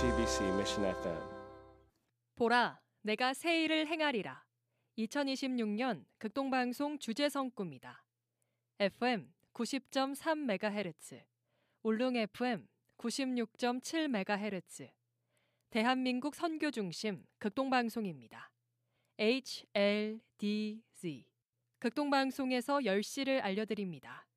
JTBC Mission FM. 보라, 내가 새 일을 행하리라. 2026년 극동방송 주제성 꿈이다. FM 90.3MHz, 울릉 FM 96.7MHz, 대한민국 선교 중심 극동방송입니다. HLDZ. 극동방송에서 10시를 알려드립니다.